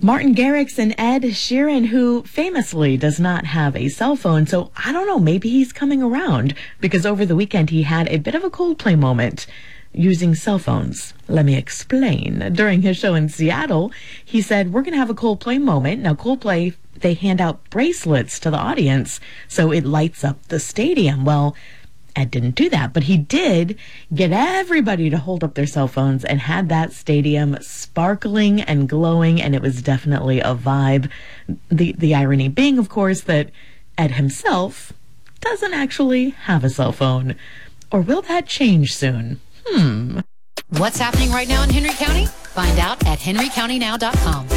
Martin Garrix and Ed Sheeran, who famously does not have a cell phone. So I don't know, maybe he's coming around because over the weekend he had a bit of a Coldplay moment using cell phones. Let me explain. During his show in Seattle, he said, we're going to have a Coldplay moment. Now, Coldplay, they hand out bracelets to the audience so it lights up the stadium. Well, Ed didn't do that, but he did get everybody to hold up their cell phones and had that stadium sparkling and glowing, and it was definitely a vibe. The irony being, of course, that Ed himself doesn't actually have a cell phone. Or will that change soon? What's happening right now in Henry County? Find out at henrycountynow.com.